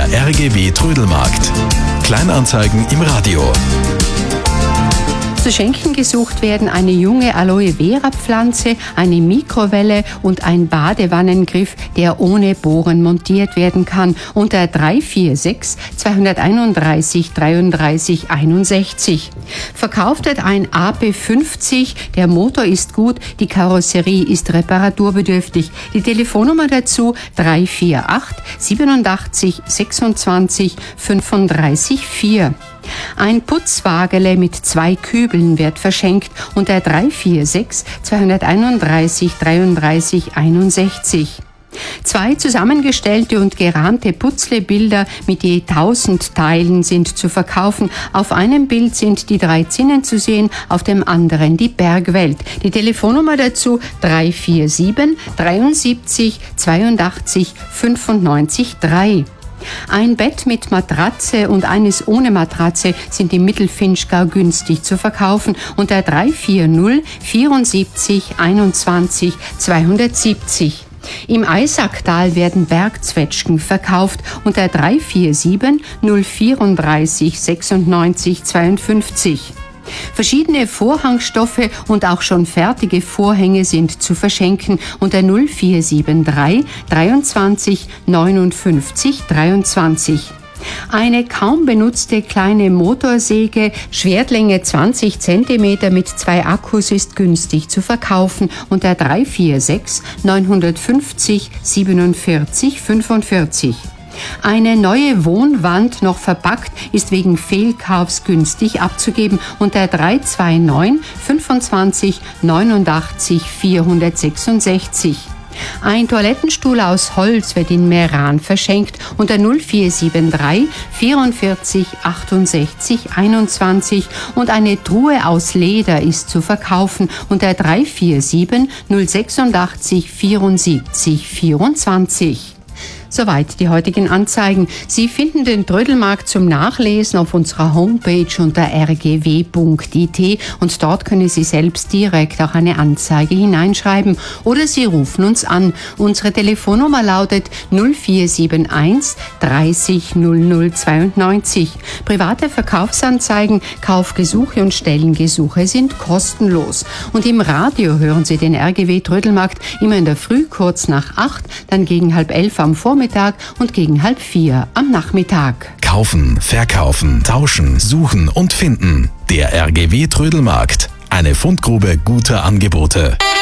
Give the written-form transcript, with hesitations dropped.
Der RGW Trödelmarkt. Kleinanzeigen im Radio. Zu Schenken gesucht werden eine junge Aloe-Vera-Pflanze, eine Mikrowelle und ein Badewannengriff, der ohne Bohren montiert werden kann, unter 346 231 33 61. Verkauft wird ein AP50, der Motor ist gut, die Karosserie ist reparaturbedürftig. Die Telefonnummer dazu 348 87 26 35 4. Ein Putzwagele mit 2 Kübeln wird verschenkt unter 346 231 33 61. 2 zusammengestellte und gerahmte Putzlebilder mit je 1000 Teilen sind zu verkaufen. Auf einem Bild sind die 3 Zinnen zu sehen, auf dem anderen die Bergwelt. Die Telefonnummer dazu 347 73 82 95 3. Ein Bett mit Matratze und eines ohne Matratze sind im Mittelfinchgau günstig zu verkaufen unter 340 74 21 270. Im Eisacktal werden Bergzwetschgen verkauft unter 347 034 96 52. Verschiedene Vorhangstoffe und auch schon fertige Vorhänge sind zu verschenken unter 0473 23 59 23. Eine kaum benutzte kleine Motorsäge, Schwertlänge 20 cm mit 2 Akkus ist günstig zu verkaufen unter 346 950 47 45. Eine neue Wohnwand, noch verpackt, ist wegen Fehlkaufs günstig abzugeben unter 329 25 89 466. Ein Toilettenstuhl aus Holz wird in Meran verschenkt unter 0473 44 68 21 und eine Truhe aus Leder ist zu verkaufen unter 347 086 74 24. Soweit die heutigen Anzeigen. Sie finden den Trödelmarkt zum Nachlesen auf unserer Homepage unter rgw.it und dort können Sie selbst direkt auch eine Anzeige hineinschreiben oder Sie rufen uns an. Unsere Telefonnummer lautet 0471 30 00 92. Private Verkaufsanzeigen, Kaufgesuche und Stellengesuche sind kostenlos. Und im Radio hören Sie den RGW Trödelmarkt immer in der Früh kurz nach 8, dann gegen 10:30 am Vormittag und gegen 3:30 am Nachmittag. Kaufen, verkaufen, tauschen, suchen und finden. Der RGW Trödelmarkt. Eine Fundgrube guter Angebote.